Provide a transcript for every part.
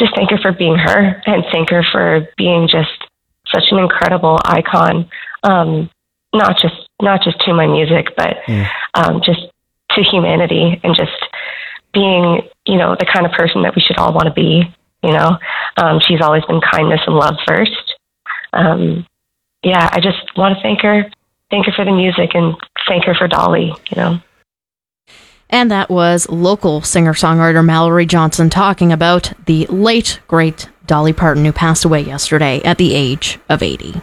just thank her for being her, and thank her for being just such an incredible icon. Not just to my music, but just to humanity, and just being, the kind of person that we should all want to be. She's always been kindness and love first. I just want to thank her for the music, and thank her for Dolly. And that was local singer-songwriter Mallory Johnson talking about the late, great Dolly Parton, who passed away yesterday at the age of 80.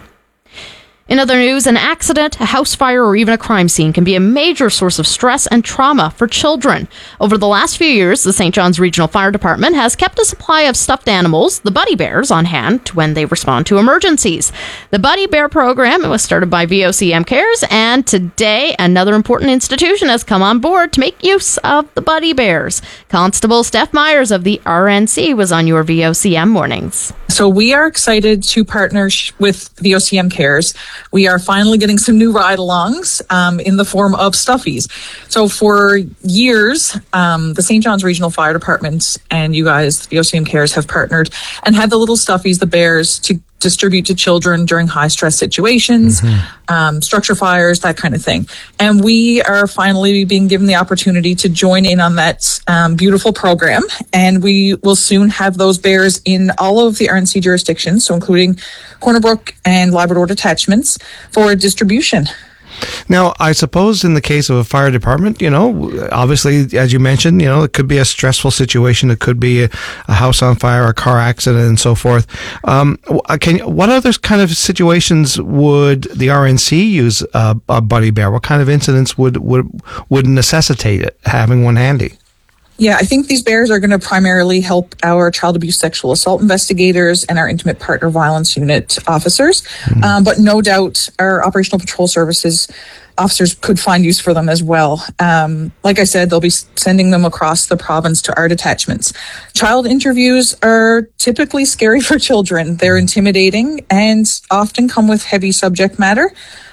In other news, an accident, a house fire, or even a crime scene can be a major source of stress and trauma for children. Over the last few years, the St. John's Regional Fire Department has kept a supply of stuffed animals, the Buddy Bears, on hand when they respond to emergencies. The Buddy Bear program was started by VOCM Cares, and today another important institution has come on board to make use of the Buddy Bears. Constable Steph Myers of the RNC was on your VOCM mornings. So we are excited to partner with VOCM Cares. We are finally getting some new ride-alongs in the form of stuffies. So for years, the St. John's Regional Fire Department and you guys, VOCM Cares, have partnered and had the little stuffies, the bears, to distribute to children during high-stress situations, structure fires, that kind of thing. And we are finally being given the opportunity to join in on that beautiful program. And we will soon have those bears in all of the RNC jurisdictions, so including Corner Brook and Labrador detachments, for distribution. Now, I suppose in the case of a fire department, obviously, as you mentioned, it could be a stressful situation. It could be a house on fire, a car accident, and so forth. What other kind of situations would the RNC use a Buddy Bear? What kind of incidents would necessitate it, having one handy? Yeah, I think these bears are going to primarily help our child abuse sexual assault investigators and our intimate partner violence unit officers. But no doubt our operational patrol services officers could find use for them as well. Like I said, they'll be sending them across the province to our detachments. Child interviews are typically scary for children. They're intimidating and often come with heavy subject matter.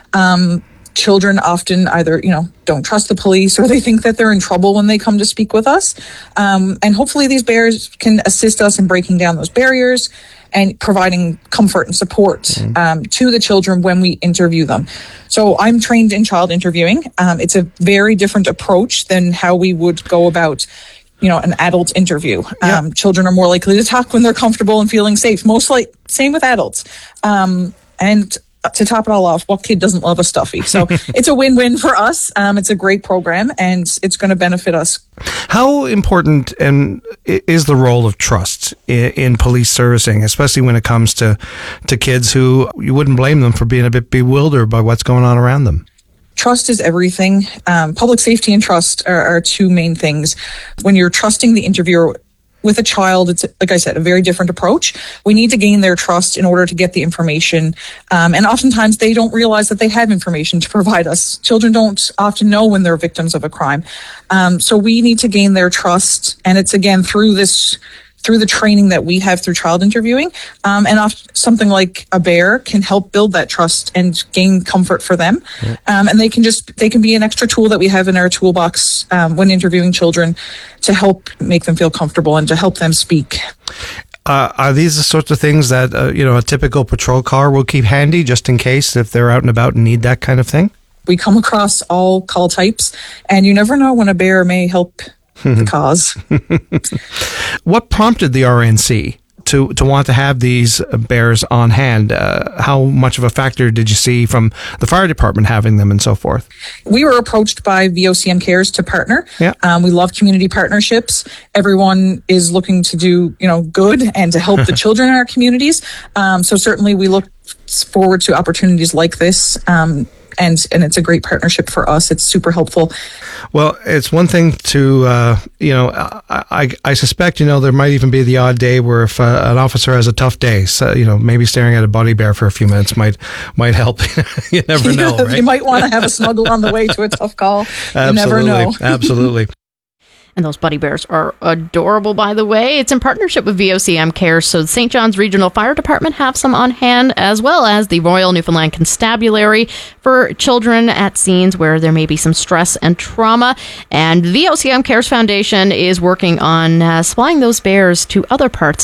Children often either, don't trust the police, or they think that they're in trouble when they come to speak with us. And hopefully these bears can assist us in breaking down those barriers and providing comfort and support to the children when we interview them. So I'm trained in child interviewing. It's a very different approach than how we would go about an adult interview. Children are more likely to talk when they're comfortable and feeling safe. Same with adults. And to top it all off, what kid doesn't love a stuffy? So it's a win-win for us. It's a great program, and it's going to benefit us. How important is the role of trust in police servicing, especially when it comes to kids who you wouldn't blame them for being a bit bewildered by what's going on around them? Trust is everything. Public safety and trust are two main things. When you're trusting the interviewer with a child, it's, like I said, a very different approach. We need to gain their trust in order to get the information. And oftentimes they don't realize that they have information to provide us. Children don't often know when they're victims of a crime. So we need to gain their trust. And it's, again, through the training that we have through child interviewing. And something like a bear can help build that trust and gain comfort for them. And they can be an extra tool that we have in our toolbox when interviewing children to help make them feel comfortable and to help them speak. Are these the sorts of things that, a typical patrol car will keep handy just in case if they're out and about and need that kind of thing? We come across all call types, and you never know when a bear may help the cause. What prompted the RNC to want to have these bears on hand? How much of a factor did you see from the fire department having them and so forth? We were approached by VOCM Cares to partner. Yeah. We love community partnerships. Everyone is looking to do, good and to help the children in our communities. So certainly we look forward to opportunities like this. And it's a great partnership for us. It's super helpful. Well, it's one thing to, I suspect, there might even be the odd day where if an officer has a tough day, so, maybe staring at a Buddy Bear for a few minutes might help. You never know, right? You might want to have a snuggle on the way to a tough call. You never know. Absolutely. And those Buddy Bears are adorable, by the way. It's in partnership with VOCM Cares, so the St. John's Regional Fire Department have some on hand, as well as the Royal Newfoundland Constabulary for children at scenes where there may be some stress and trauma. And the VOCM Cares Foundation is working on supplying those bears to other parts